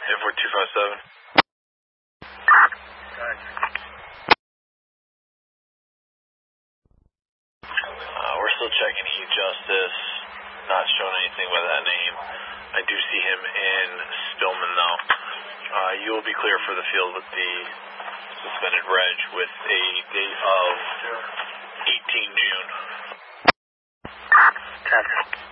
Airport 257. We're still checking E-Justice. Not showing anything by that name. I do see him in Stillman, though. You will be clear for the field with the suspended reg with a date of 18 June. Gotcha.